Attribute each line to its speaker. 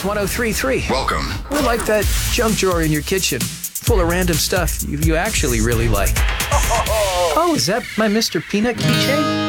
Speaker 1: Kiss 103.3.
Speaker 2: Welcome.
Speaker 1: We're like that junk drawer in your kitchen, full of random stuff you actually really like. Oh, is that my Mr. Peanut keychain?